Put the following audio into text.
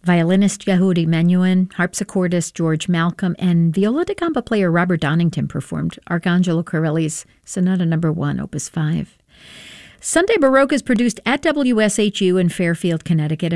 Violinist Yehudi Menuhin, harpsichordist George Malcolm, and viola da gamba player Robert Donington performed Arcangelo Corelli's Sonata No. 1, Opus 5. Sunday Baroque is produced at WSHU in Fairfield, Connecticut,